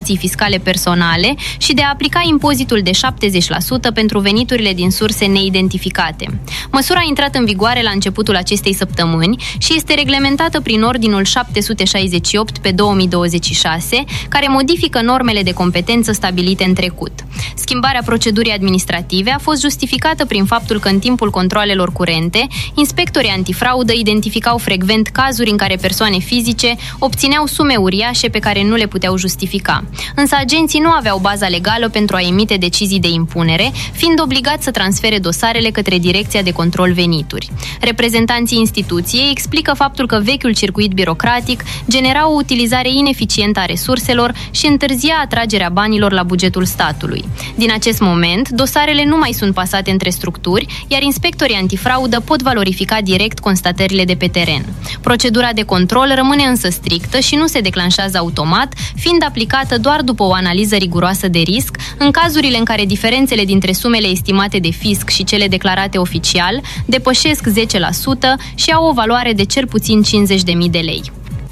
contribuții fiscale personale și de a aplica impozitul de 70% pentru veniturile din surse neidentificate. Măsura a intrat în vigoare la începutul acestei săptămâni și este reglementată prin Ordinul 768 pe 2026, care modifică normele de competență stabilite în trecut. Schimbarea procedurii administrative a fost justificată prin faptul că în timpul controalelor curente, inspectorii antifraudă identificau frecvent cazuri în care persoane fizice obțineau sume uriașe pe care nu le puteau justifica. Însă agenții nu aveau baza legală pentru a emite decizii de impunere, fiind obligați să transfere dosarele către Direcția de Control Venituri. Reprezentanții instituției explică faptul că vechiul circuit birocratic genera o utilizare ineficientă a resurselor și întârzia atragerea banilor la bugetul statului. Din acest moment, dosarele nu mai sunt pasate între structuri, iar inspectorii antifraudă pot valorifica direct constatările de pe teren. Procedura de control rămâne însă strictă și nu se declanșează automat, fiind aplicată doar după o analiză riguroasă de risc, în cazurile în care diferențele dintre sumele estimate de fisc și cele declarate oficial depășesc 10% și au o valoare de cel puțin 50.000 de lei.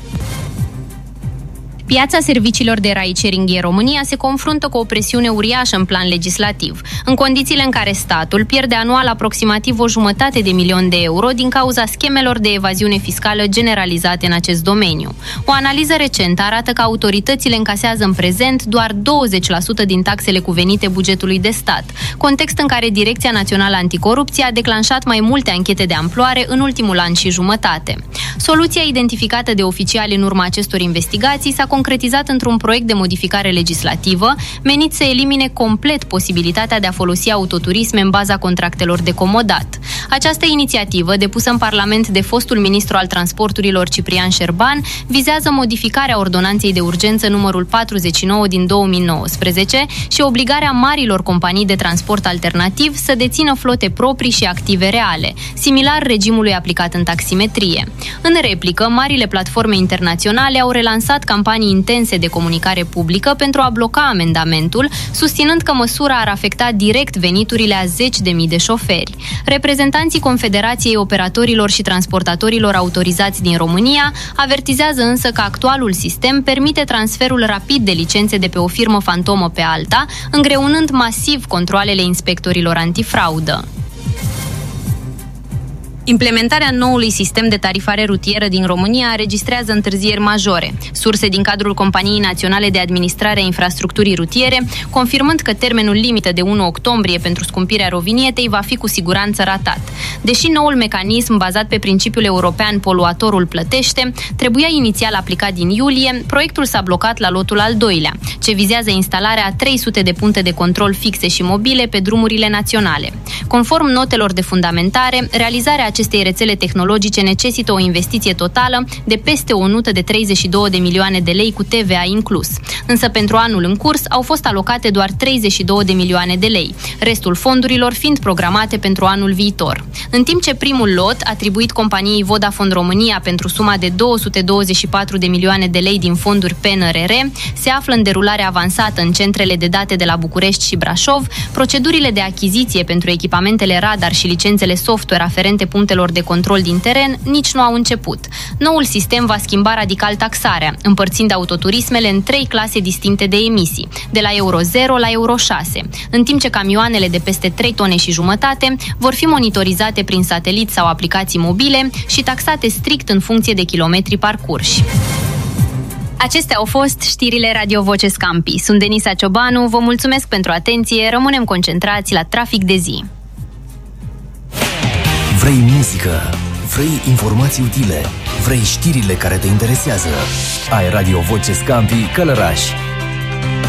Piața serviciilor de ride-sharing în România se confruntă cu o presiune uriașă în plan legislativ, în condițiile în care statul pierde anual aproximativ 1,5 milion de euro din cauza schemelor de evaziune fiscală generalizate în acest domeniu. O analiză recentă arată că autoritățile încasează în prezent doar 20% din taxele cuvenite bugetului de stat, context în care Direcția Națională Anticorupție a declanșat mai multe anchete de amploare în ultimul an și jumătate. Soluția identificată de oficiali în urma acestor investigații s-a concretizat într-un proiect de modificare legislativă menit să elimine complet posibilitatea de a folosi autoturisme în baza contractelor de comodat. Această inițiativă, depusă în Parlament de fostul ministru al transporturilor Ciprian Șerban, vizează modificarea ordonanței de urgență numărul 49 din 2019 și obligarea marilor companii de transport alternativ să dețină flote proprii și active reale, similar regimului aplicat în taximetrie. În replică, marile platforme internaționale au relansat campanii intense de comunicare publică pentru a bloca amendamentul, susținând că măsura ar afecta direct veniturile a 10.000 de șoferi. Reprezentanții Confederației Operatorilor și Transportatorilor Autorizați din România avertizează însă că actualul sistem permite transferul rapid de licențe de pe o firmă fantomă pe alta, îngreunând masiv controalele inspectorilor antifraudă. Implementarea noului sistem de tarifare rutieră din România înregistrează întârzieri majore. Surse din cadrul Companiei Naționale de Administrare a Infrastructurii Rutiere, confirmând că termenul limită de 1 octombrie pentru scumpirea rovinietei va fi cu siguranță ratat. Deși noul mecanism bazat pe principiul european poluatorul plătește trebuia inițial aplicat din iulie, proiectul s-a blocat la lotul al doilea, ce vizează instalarea a 300 de punte de control fixe și mobile pe drumurile naționale. Conform notelor de fundamentare, realizarea acestei rețele tehnologice necesită o investiție totală de peste 132 de milioane de lei cu TVA inclus. Însă pentru anul în curs au fost alocate doar 32 de milioane de lei, restul fondurilor fiind programate pentru anul viitor. În timp ce primul lot, atribuit companiei Vodafone România pentru suma de 224 de milioane de lei din fonduri PNRR, se află în derulare avansată în centrele de date de la București și Brașov, procedurile de achiziție pentru echipamentele radar și licențele software aferente punctelor de control din teren nici nu au început. Noul sistem va schimba radical taxarea, împărțind autoturismele în 3 clase distincte de emisii, de la Euro 0 la Euro 6, în timp ce camioanele de peste 3 tone și jumătate vor fi monitorizate prin satelit sau aplicații mobile și taxate strict în funcție de kilometri parcurși. Acestea au fost știrile Radio Voce Scampi. Sunt Denisa Ciobanu, vă mulțumesc pentru atenție, rămânem concentrați la Trafic de zi. Vrei muzică? Vrei informații utile? Vrei știrile care te interesează? Ai Radio Voce Scampi Călăraș.